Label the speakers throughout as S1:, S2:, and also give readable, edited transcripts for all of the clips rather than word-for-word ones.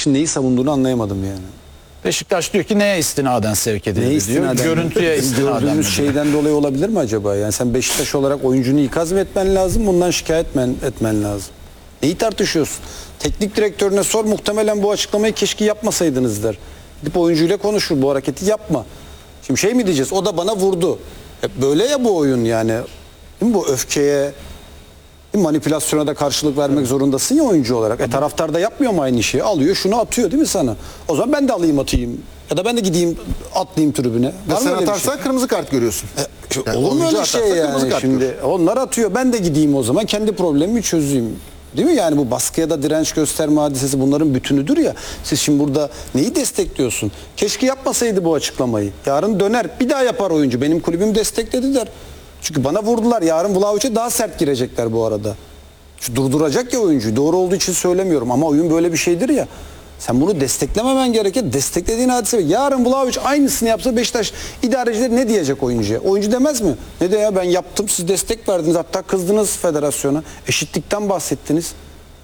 S1: Beşiktaş'ın neyi savunduğunu anlayamadım yani.
S2: Beşiktaş diyor ki neye istinaden sevk edildi
S1: Neye istinaden?
S2: diyor. Görüntüye
S1: Biz
S2: istinaden.
S1: gördüğümüz şeyden dolayı olabilir mi acaba? Yani sen Beşiktaş olarak oyuncunu ikaz mı etmen lazım, bundan şikayet etmen lazım. Neyi tartışıyorsun? Teknik direktörüne sor, muhtemelen bu açıklamayı keşke yapmasaydınız der. Gidip oyuncuyla konuşur, bu hareketi yapma. Şimdi şey mi diyeceğiz? O da bana vurdu. Hep böyle ya bu oyun yani. Değil mi? Bu öfkeye, manipülasyona da karşılık vermek zorundasın ya oyuncu olarak. Taraftar da yapmıyor mu aynı şeyi? Alıyor şunu atıyor değil mi sana? O zaman ben de alayım atayım. Ya da ben de gideyim atlayayım tribüne.
S3: Ve sen
S1: öyle bir
S3: atarsan
S1: şey?
S3: kırmızı kart görüyorsun. Yani
S1: Olur mu
S3: oyuncu
S1: öyle şey
S3: atarsa
S1: yani?
S3: kırmızı kart
S1: Şimdi
S3: görür.
S1: onlar atıyor, ben de gideyim o zaman kendi problemimi çözeyim. Değil mi? Yani bu baskıya da direnç gösterme hadisesi bunların bütünüdür ya. Siz şimdi burada neyi destekliyorsun? Keşke yapmasaydı bu açıklamayı. Yarın döner bir daha yapar oyuncu. Benim kulübüm destekledi der. Çünkü bana vurdular. Yarın Vlahovic'e daha sert girecekler bu arada. Çünkü durduracak ya oyuncuyu. Doğru olduğu için söylemiyorum ama oyun böyle bir şeydir ya. Sen bunu desteklememen gerekir. Desteklediğin hadise. Yarın Vlahovic aynısını yapsa Beşiktaş idarecileri ne diyecek oyuncuya? Oyuncu demez mi? Ne de ya ben yaptım, siz destek verdiniz, hatta kızdınız federasyona. Eşitlikten bahsettiniz.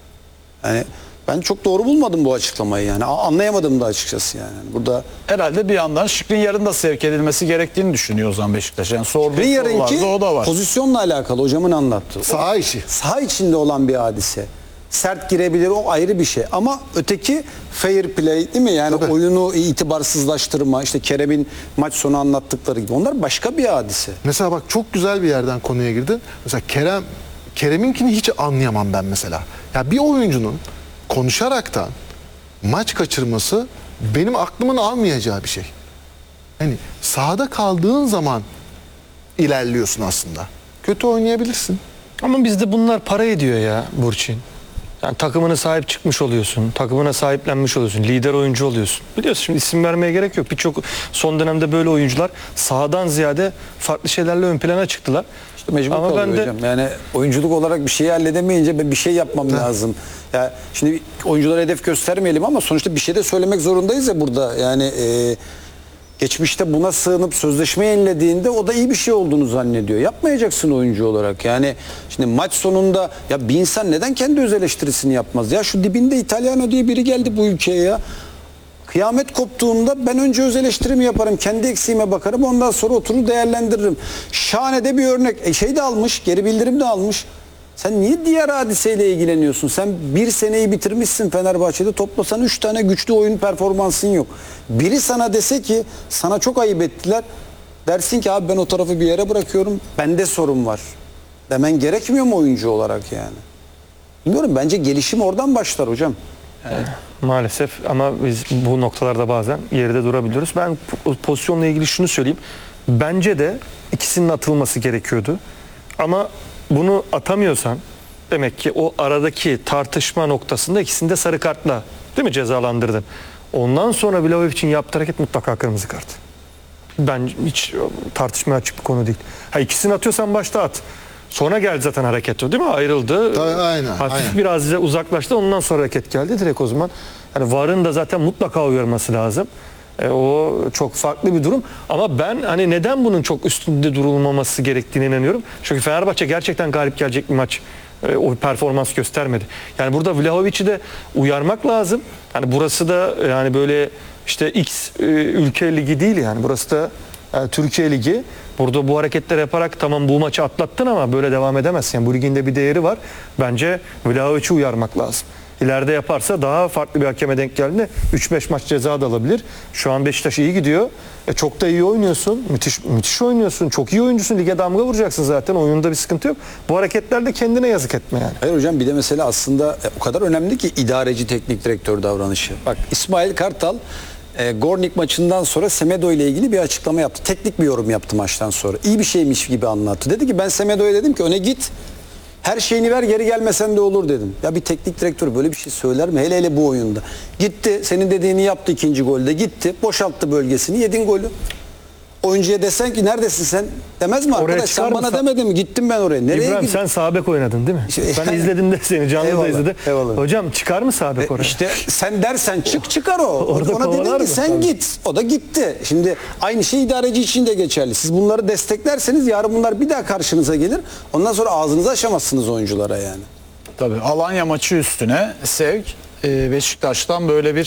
S1: Yani ben çok doğru bulmadım bu açıklamayı yani. Anlayamadım da açıkçası yani. Burada
S2: Herhalde bir yandan Skriniar'ın da sevk edilmesi gerektiğini düşünüyor o zaman Beşiktaş. Yani sorduğu
S1: Skriniar'ınki
S2: sorularda o da var.
S1: pozisyonla alakalı hocamın anlattığı.
S3: Saha işi.
S1: Saha içinde olan bir hadise. Sert girebilir, o ayrı bir şey. Ama öteki fair play değil mi? Yani
S3: Tabii.
S1: oyunu itibarsızlaştırma, işte Kerem'in maç sonu anlattıkları gibi. Onlar başka bir hadise.
S3: Mesela bak çok güzel bir yerden konuya girdin. Mesela Kerem'inkini hiç anlayamam ben mesela. Ya bir oyuncunun konuşaraktan maç kaçırması benim aklımın almayacağı bir şey. Hani sahada kaldığın zaman ilerliyorsun aslında. Kötü oynayabilirsin.
S4: Ama bizde bunlar para ediyor ya Burçin. Yani takımına sahip çıkmış oluyorsun. Takımına sahiplenmiş oluyorsun. Lider oyuncu oluyorsun. Biliyorsun şimdi isim vermeye gerek yok. Birçok son dönemde böyle oyuncular sahadan ziyade farklı şeylerle ön plana çıktılar.
S1: İşte mecbur
S4: Ama
S1: kalıyor
S4: ben de
S1: hocam. Yani oyunculuk olarak bir şeyi halledemeyince ben bir şey yapmam lazım. Ya şimdi oyunculara hedef göstermeyelim ama sonuçta bir şey de söylemek zorundayız ya burada. Yani geçmişte buna sığınıp sözleşme yenilediğinde o da iyi bir şey olduğunu zannediyor. Yapmayacaksın oyuncu olarak. Yani şimdi maç sonunda ya bir insan neden kendi öz eleştirisini yapmaz? Ya şu dibinde İtalyano diye biri geldi bu ülkeye ya. Kıyamet koptuğunda ben önce öz eleştirimi yaparım. Kendi eksiğime bakarım. Ondan sonra oturur değerlendiririm. Şahane de bir örnek. Şey de almış. Geri bildirim de almış. Sen niye diğer hadiseyle ilgileniyorsun? Sen bir seneyi bitirmişsin Fenerbahçe'de. Toplasan 3 tane güçlü oyun performansın yok. Biri sana dese ki sana çok ayıp ettiler. Dersin ki abi ben o tarafı bir yere bırakıyorum. Bende sorun var. Demen gerekmiyor mu oyuncu olarak yani? Bilmiyorum. Bence gelişim oradan başlar hocam.
S4: Maalesef ama biz bu noktalarda bazen geride durabiliyoruz. Ben pozisyonla ilgili şunu söyleyeyim. Bence de ikisinin atılması gerekiyordu. Ama bunu atamıyorsan demek ki o aradaki tartışma noktasında ikisini de sarı kartla değil mi cezalandırdın. Ondan sonra Vlahovic için yaptığı hareket mutlaka kırmızı kart. Ben hiç tartışmaya açık bir konu değil. Ha ikisini atıyorsan başta at. Sonra geldi zaten hareket o değil mi? Ayrıldı.
S3: Aynen,
S4: Hafif
S3: aynen.
S4: biraz uzaklaştı. Ondan sonra hareket geldi direkt o zaman. Hani VAR'ın da zaten mutlaka uyarması lazım. O çok farklı bir durum. Ama ben hani neden bunun çok üstünde durulmaması gerektiğine inanıyorum. Çünkü Fenerbahçe gerçekten galip gelecek bir maç. O performans göstermedi. Yani burada Vlahovic'i de uyarmak lazım. Hani burası da yani böyle işte X ülke ligi değil yani. Burası da Türkiye Ligi. Burada bu hareketler yaparak tamam bu maçı atlattın ama böyle devam edemezsin. Yani bu ligin de bir değeri var. Bence Vlahovic'i uyarmak lazım. İleride yaparsa daha farklı bir hakeme denk geldiğinde 3-5 maç ceza da alabilir. Şu an Beşiktaş iyi gidiyor. Çok da iyi oynuyorsun. Müthiş oynuyorsun. Çok iyi oyuncusun. Lige damga vuracaksın zaten. Oyunda bir sıkıntı yok. Bu hareketlerde kendine yazık etme yani.
S1: Hayır hocam bir de mesela aslında o kadar önemli ki idareci teknik direktör davranışı. Bak İsmail Kartal Gornik maçından sonra Semedo ile ilgili bir açıklama yaptı. Teknik bir yorum yaptı maçtan sonra. İyi bir şeymiş gibi anlattı. Dedi ki ben Semedo'ya dedim ki öne git. Her şeyini ver geri gelmesen de olur dedim. Ya bir teknik direktör böyle bir şey söyler mi? Hele hele bu oyunda. Gitti senin dediğini yaptı ikinci golde gitti. Boşalttı bölgesini yedin golü. Oyuncuya desen ki neredesin sen demez mi arkadaş? Sen bana demedin mi? Gittim ben oraya. Nereye
S4: İbrahim
S1: gittin?
S4: sen sağ bek oynadın değil mi? Ben izledim de seni canlı da
S1: Eyvallah,
S4: izledim.
S1: eyvallah.
S4: Hocam çıkar mı sağ bek oraya?
S1: İşte sen dersen çıkar o.
S4: Orada
S1: Ona
S4: kovalar
S1: dedin ki
S4: mı?
S1: sen
S4: Tabii.
S1: git. O da gitti. Şimdi aynı şey idareci için de geçerli. Siz bunları desteklerseniz yarın bunlar bir daha karşınıza gelir. Ondan sonra ağzınızı açamazsınız oyunculara yani.
S2: Tabii Alanya maçı üstüne sevk Beşiktaş'tan böyle bir